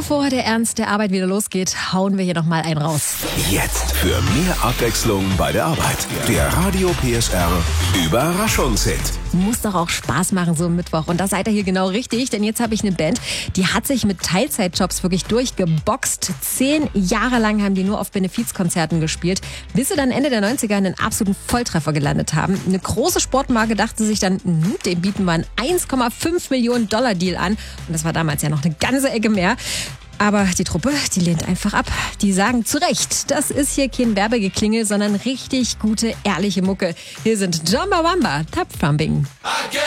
bevor der Ernst der Arbeit wieder losgeht, hauen wir hier nochmal einen raus. Jetzt für mehr Abwechslung bei der Arbeit. Der Radio PSR Überraschungshit. Muss doch auch Spaß machen, so am Mittwoch. Und da seid ihr hier genau richtig, denn jetzt habe ich eine Band, die hat sich mit Teilzeitjobs wirklich durchgeboxt. 10 Jahre lang haben die nur auf Benefizkonzerten gespielt, bis sie dann Ende der 90er einen absoluten Volltreffer gelandet haben. Eine große Sportmarke dachte sich dann, dem bieten wir einen 1,5 Millionen Dollar Deal an. Und das war damals ja noch eine ganze Ecke mehr. Aber die Truppe, die lehnt einfach ab. Die sagen zu Recht, das ist hier kein Werbegeklingel, sondon richtig gute, ehrliche Mucke. Hier sind Chumbawamba, Tap Thumping.